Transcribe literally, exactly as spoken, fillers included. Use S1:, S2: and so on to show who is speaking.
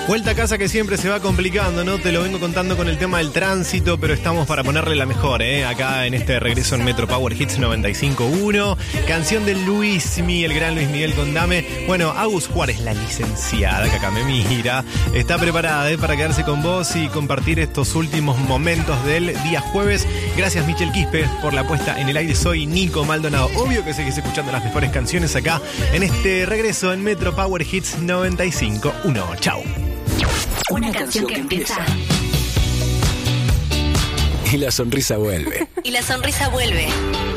S1: Vuelta a casa que siempre se va complicando, ¿no? Te lo vengo contando con el tema del tránsito, pero estamos para ponerle la mejor, ¿eh? Acá en este regreso en Metro Power Hits noventa y cinco punto uno. Canción de Luismi, el gran Luis Miguel con Dame. Bueno, Agus Juárez, la licenciada, que acá me mira, está preparada, ¿eh? Para quedarse con vos y compartir estos últimos momentos del día jueves. Gracias, Michel Quispe, por la puesta en el aire. Soy Nico Maldonado. Obvio que seguís escuchando las mejores canciones acá en este regreso en Metro Power Hits noventa y cinco punto uno. Chau.
S2: Una canción que empieza
S3: y la sonrisa vuelve.
S2: y la sonrisa vuelve.